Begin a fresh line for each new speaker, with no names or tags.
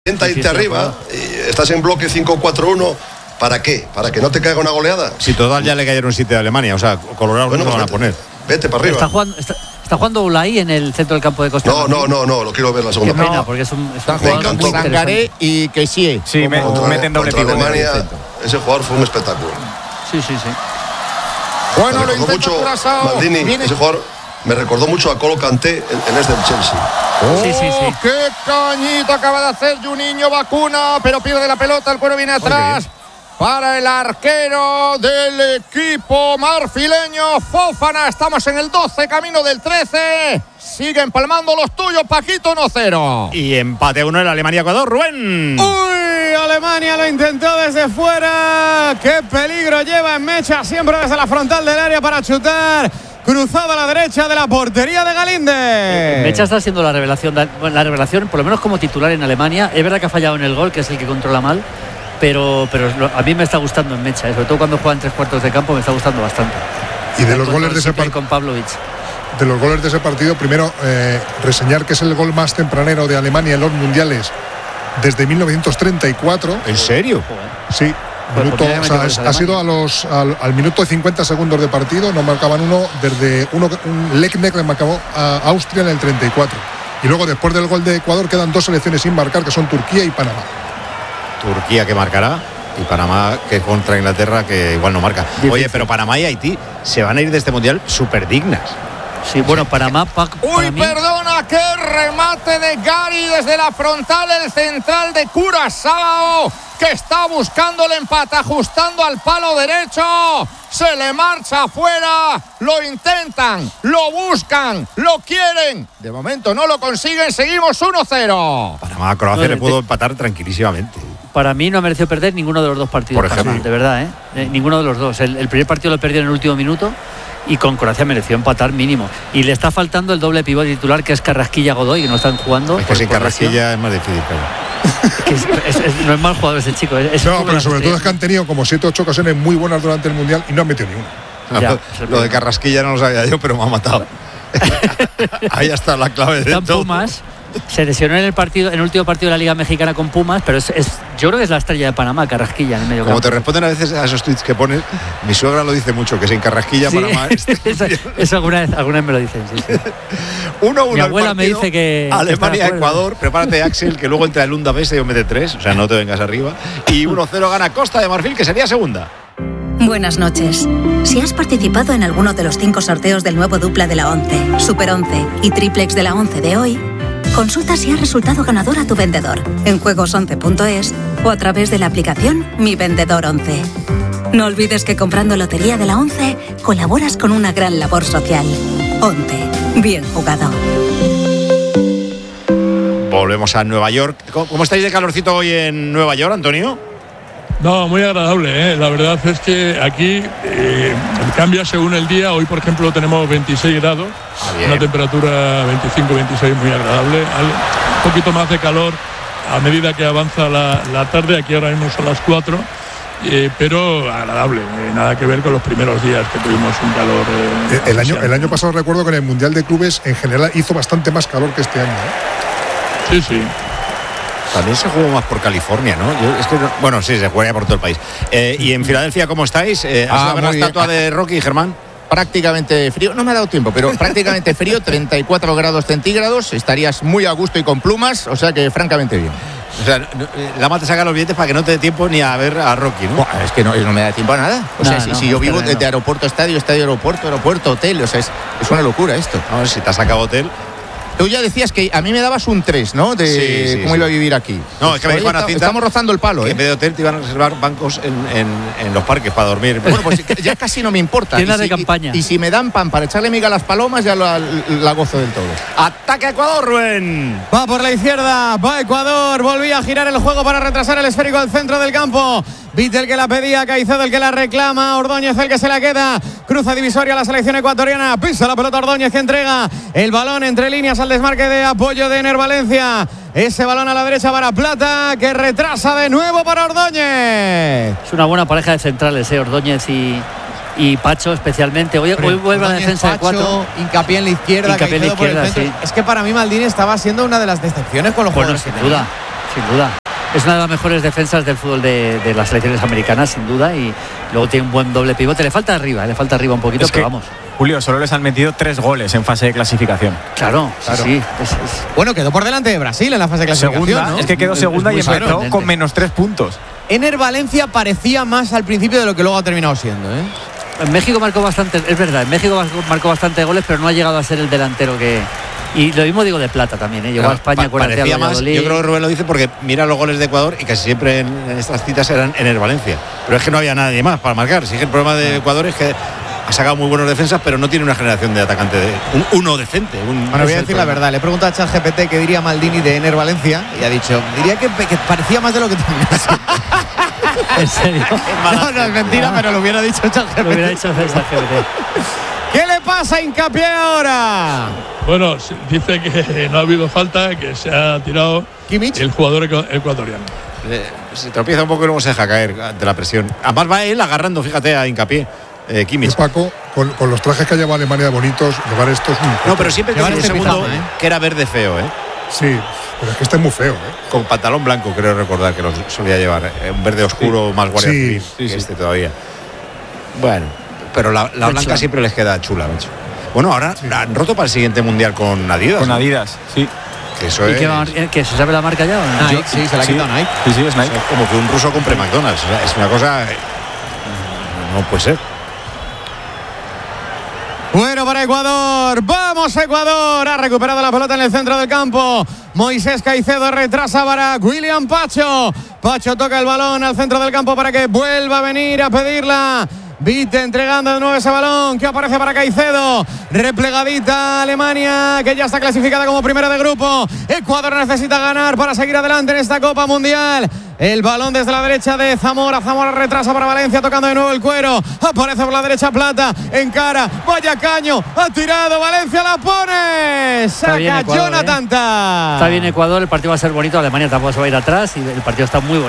Intenta irte arriba, y estás en bloque 5-4-1. ¿Para qué? ¿Para que no te caiga una goleada?
Si total ya le cayeron 7 de Alemania, o sea, Colorado no lo van a poner.
Vete para arriba.
¿Está jugando Ulay en el centro del campo de Costa Rica?
No, lo quiero ver la segunda
parte. Qué pena, porque es un jugador muy
Sangaré y Kessie.
Sí, meten doble
contra Alemania, ese jugador fue un espectáculo.
Sí.
Bueno, lo intenta
mucho
Curazao.
Maldini, ese jugador me recordó mucho a Colo Kanté en este del Chelsea.
Sí.
¡Qué cañito acaba de hacer Juninho Bacuna! Pero pierde la pelota, el cuero viene atrás. Para el arquero del equipo marfileño, Fofana. Estamos en el 12, camino del 13. Siguen palmando los tuyos, Paquito, 1-0.
Y empate 1 en Alemania-Ecuador, Rubén.
¡Uy! Alemania lo intentó desde fuera. ¡Qué peligro lleva en Mecha! Siempre desde la frontal del área para chutar. Cruzado a la derecha de la portería de Galíndez.
Mecha está siendo la revelación, por lo menos como titular en Alemania. Es verdad que ha fallado en el gol, que es el que controla mal, pero a mí me está gustando en Mecha, sobre todo cuando juega en 3/4 de campo, me está gustando bastante.
Y de los goles de ese partido,
con Pavlovic.
De los goles de ese partido, primero reseñar que es el gol más tempranero de Alemania en los mundiales desde 1934.
¿En serio?
Sí. Ha sido al minuto y 50 segundos de partido, no marcaban uno desde un Leclerc que marcó a Austria en el 34. Y luego, después del gol de Ecuador, quedan 2 selecciones sin marcar, que son Turquía y Panamá.
Turquía que marcará y Panamá que contra Inglaterra que igual no marca. Oye, pero Panamá y Haití se van a ir de este mundial súper dignas.
Sí, bueno, Panamá...
Perdona, qué remate de Gary desde la frontal, el central de Curazao, que está buscando el empate, ajustando al palo derecho. Se le marcha afuera, lo intentan, lo buscan, lo quieren. De momento no lo consiguen, seguimos 1-0.
Panamá a Croacia le pudo empatar tranquilísimamente.
Para mí no ha merecido perder ninguno de los dos partidos.
Por ejemplo.
De verdad, ninguno de los dos. El primer partido lo perdió en el último minuto y con Croacia mereció empatar mínimo. Y le está faltando el doble pivote titular, que es Carrasquilla-Godoy, que no están jugando.
Es que sin Carrasquilla es más difícil,
no es mal jugador ese chico.
No, pero sobre todo es que han tenido como 7 o 8 ocasiones muy buenas durante el mundial y no han metido ni una.
Ya, lo de Carrasquilla no lo sabía yo, pero me ha matado. Ahí está la clave de todo.
Pumas se lesionó en el último partido de la Liga Mexicana con Pumas, pero yo creo que es la estrella de Panamá, Carrasquilla, en el medio campo.
Como te responden a veces a esos tweets que pones, mi suegra lo dice mucho, que sin Carrasquilla Panamá...
Eso alguna vez me lo dicen, sí.
1-1
mi abuela me dice que...
Alemania-Ecuador, prepárate, Axel, que luego entra el Unda Bese y mete 3, o sea, no te vengas arriba. Y 1-0 gana Costa de Marfil, que sería segunda.
Buenas noches. Si has participado en alguno de los 5 sorteos del nuevo dupla de la 11, Super 11 y Triplex de la 11 de hoy, consulta si has resultado ganador a tu vendedor en juegos11.es o a través de la aplicación Mi Vendedor 11. No olvides que comprando Lotería de la 11 colaboras con una gran labor social. 11. Bien jugado.
Volvemos a Nueva York. ¿Cómo estáis de calorcito hoy en Nueva York, Antonio?
No, muy agradable, ¿eh? La verdad es que aquí cambia según el día. Hoy, por ejemplo, tenemos 26 grados, una temperatura 25-26 muy agradable. Un poquito más de calor a medida que avanza la tarde. Aquí ahora mismo son las 4, pero agradable. Nada que ver con los primeros días que tuvimos un calor.
El año pasado recuerdo que en el Mundial de Clubes en general hizo bastante más calor que este año, ¿eh?
Sí.
También se jugó más por California, ¿no? Sí, se juega por todo el país. Y en Filadelfia, ¿cómo estáis? ¿Has ido a ver la estatua de Rocky, Germán?
Prácticamente frío, no me ha dado tiempo, pero prácticamente frío, 34 grados centígrados, estarías muy a gusto y con plumas, o sea que francamente bien.
O sea, Lama te saca los billetes para que no te dé tiempo ni a ver a Rocky, ¿no?
Bueno, es que no me da tiempo a nada. O sea, si yo vivo de aeropuerto a estadio, aeropuerto, hotel, o sea, es una locura esto.
No, si te has sacado hotel...
Tú ya decías que a mí me dabas un 3, ¿no? De cómo iba a vivir aquí.
No, es que me dijo Ana Cinta,
estamos rozando el palo,
que en vez de hotel te iban a reservar bancos en los parques para dormir.
Bueno, pues ya casi no me importa.
Tienda de campaña.
Y si me dan pan para echarle miga a las palomas, ya la gozo del todo.
¡Ataque a Ecuador, Rubén!
Va por la izquierda, va Ecuador. Volvía a girar el juego para retrasar el esférico al centro del campo. Vittel que la pedía, Caicedo el que la reclama, Ordóñez el que se la queda, cruza divisoria la selección ecuatoriana, pisa la pelota Ordóñez que entrega el balón entre líneas al desmarque de apoyo de Ener Valencia. Ese balón a la derecha para Plata, que retrasa de nuevo para Ordóñez.
Es una buena pareja de centrales, Ordóñez y Pacho especialmente. Hoy vuelve a la defensa
Pacho,
de 4.
hincapié en la izquierda,
hincapié en la izquierda, sí.
Es que para mí Maldini estaba siendo una de las decepciones con los jugadores.
Sin duda. Sin duda. Es una de las mejores defensas del fútbol de las selecciones americanas, sin duda, y luego tiene un buen doble pivote. Le falta arriba un poquito, pero vamos.
Julio, solo les han metido 3 goles en fase de clasificación.
Claro. Sí.
Bueno, quedó por delante de Brasil en la fase de clasificación,
segunda,
¿no?
Es que quedó segunda y empezó con menos 3 puntos.
Ener Valencia parecía más al principio de lo que luego ha terminado siendo, ¿eh?
En México marcó bastante, es verdad, en México marcó bastante goles, pero no ha llegado a ser el delantero que... Y lo mismo digo de Plata también, ¿eh? Llegó a España,
parecía más. Yo creo que Rubén lo dice porque mira los goles de Ecuador y casi siempre en estas citas eran en el Valencia. Pero es que no había nadie más para marcar. Sí que el problema de Ecuador es que ha sacado muy buenos defensas, pero no tiene una generación de atacante uno decente.
Bueno, voy a decir la verdad. Le he preguntado a ChatGPT qué diría Maldini de Ener Valencia y ha dicho, diría que parecía más de lo que tenía.
¿En serio?
No es mentira, pero lo hubiera dicho ChatGPT.
Lo hubiera dicho ChatGPT.
¿Qué le pasa a Hincapié ahora?
Bueno, dice que no ha habido falta, que se ha tirado
Kimmich,
el jugador ecuatoriano.
Se tropieza un poco y luego se deja caer ante la presión. Además va él agarrando, fíjate, a Hincapié. Kimmich.
Paco, con los trajes que ha llevado Alemania de bonitos, llevar esto es un...
No, pero siempre que el segundo que era verde feo, ¿eh?
Sí, pero es que este es muy feo, ¿eh?
Con pantalón blanco, creo recordar que lo solía llevar. Un verde oscuro, más guardia civil que este todavía. Bueno, pero la blanca siempre les queda chula, macho. Bueno, ahora han roto para el siguiente mundial con Adidas.
Con Adidas, sí.
Que eso
¿Y que se sabe la marca ya? ¿O no?
Nike, sí, se la ha quitado Nike.
Sí, es Nike.
Es como que un ruso compre McDonald's. O sea, es una cosa... No puede ser.
Bueno, para Ecuador, vamos a Ecuador, ha recuperado la pelota en el centro del campo, Moisés Caicedo retrasa para William Pacho, Pacho toca el balón al centro del campo para que vuelva a venir a pedirla, Vite entregando de nuevo ese balón que aparece para Caicedo, replegadita Alemania que ya está clasificada como primera de grupo, Ecuador necesita ganar para seguir adelante en esta Copa Mundial. El balón desde la derecha de Zamora retrasa para Valencia tocando de nuevo el cuero, aparece por la derecha Plata, encara, vaya caño, ha tirado, Valencia la pone, saca Jonathan.
Está bien Ecuador, el partido va a ser bonito, Alemania tampoco se va a ir atrás y el partido está muy bonito.